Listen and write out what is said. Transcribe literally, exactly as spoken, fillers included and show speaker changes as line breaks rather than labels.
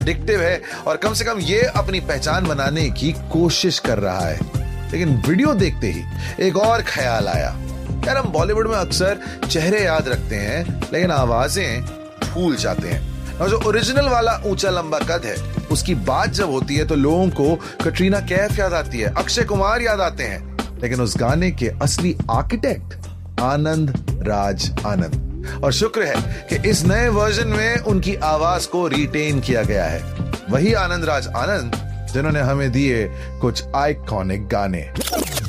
Addictive है और कम से कम ये अपनी पहचान बनाने की कोशिश कर रहा है। लेकिन वीडियो देखते ही एक और ख्याल आया, यार हम बॉलीवुड में अक्सर चेहरे याद रखते हैं लेकिन आवाजें भूल जाते हैं। और जो ओरिजिनल वाला ऊंचा लंबा कद है, उसकी बात जब होती है तो लोगों को कटरीना कैफ याद आती है, अक्षय कुमार याद आते हैं, लेकिन उस गाने के असली आर्किटेक्ट आनंद राज आनंद। और शुक्र है कि इस नए वर्जन में उनकी आवाज को रिटेन किया गया है, वही आनंद राज आनंद जिन्होंने हमें दिए कुछ आइकॉनिक गाने।